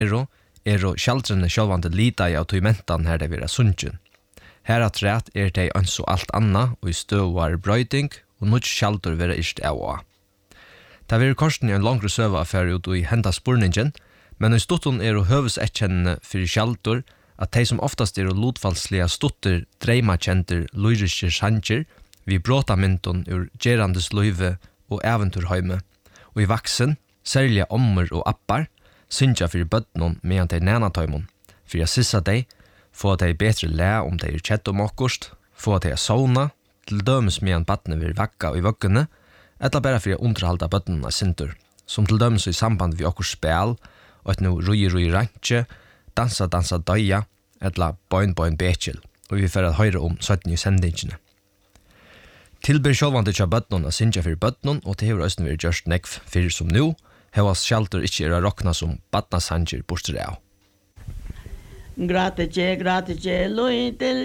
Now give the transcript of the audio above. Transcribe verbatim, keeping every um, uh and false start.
Ero, ero skjaldrene sjølvande lita i automentan her det vil sunnsyn. Her at rett er det anså alt anna og i støvar brøyding og nødt skjaldur være ist av og. Det vil korsen i en langere søva affære ut i henda spurningen, men i stuttun er og høvesetkjennende for skjaldur at de som oftast er og lodfallslige stutter dreimakjenter lyriske sanger vi bråta myndun ur gerandes løyve og eventurhøyme, og i vaksen, særlige ommer og appar, synsja fyrir bøtnon medan de nænatøymon, fyrir a sissa dei, få at de betre læ om de er kjett om okkurst, få at de er sovna, til dømes medan badne vir vakka i vøggene, etla bare fyrir a underhalda bøtnona sintur, som til dømes i samband vi okkur spel, og et no rui rui rantje, dansa dansa døya, etla boin boin bekjel, og vi fyrir at høyre om søtten i sendingene. Tilbyr sjálvandi tja bøtnon a sinja fyrir bøtnon, og til hefur òsne vir gjørst nekv fyrir som nu, hevas skjaldur ikkje er a rokna som badna sanger borster av. Gratice, gratice, lui til